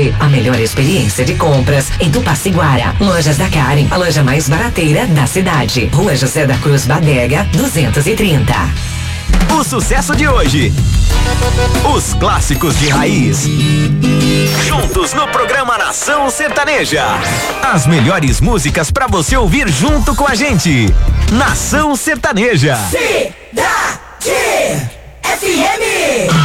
você a melhor experiência de compras em Tupaciguara. Lojas da Karen, a loja mais barateira da cidade. Rua José da Cruz Badega, 230. O sucesso de hoje. Os clássicos de raiz. Juntos no programa Nação Sertaneja. As melhores músicas pra você ouvir junto com a gente. Nação Sertaneja. Cidade FM.